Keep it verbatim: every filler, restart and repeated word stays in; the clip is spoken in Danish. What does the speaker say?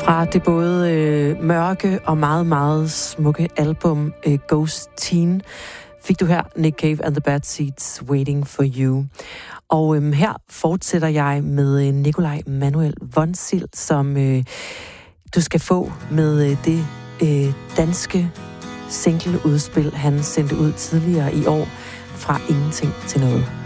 Fra det både øh, mørke og meget, meget smukke album øh, Ghost Teen fik du her Nick Cave and the Bad Seeds, Waiting for You. Og øh, her fortsætter jeg med øh, Nikolaj Manuel Vonsild, som øh, du skal få med øh, det øh, danske singleudspil, han sendte ud tidligere i år, Fra Ingenting til Noget.